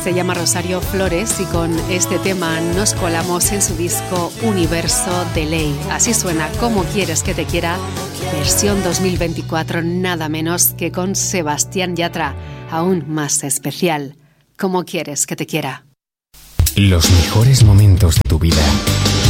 Se llama Rosario Flores y con este tema nos colamos en su disco Universo de Ley. Así suena Cómo quieres que te quiera, versión 2024, nada menos que con Sebastián Yatra, aún más especial. ¿Cómo quieres que te quiera? Los mejores momentos de tu vida